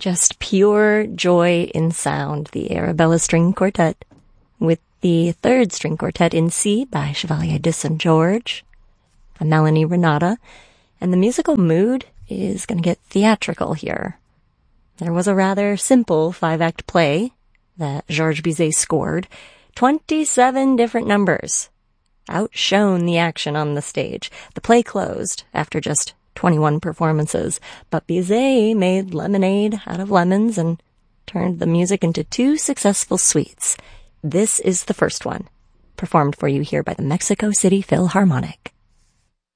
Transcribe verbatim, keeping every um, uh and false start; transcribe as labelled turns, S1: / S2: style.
S1: Just pure joy in sound, the Arabella String Quartet, with the third string quartet in C by Chevalier de Saint George, a Melanie Renata, and the musical mood is going to get theatrical here. There was a rather simple five-act play that Georges Bizet scored, twenty-seven different numbers, outshone the action on the stage. The play closed after just twenty-one performances, but Bizet made lemonade out of lemons and turned the music into two successful suites. This is the first one, performed for you here by the Mexico City Philharmonic.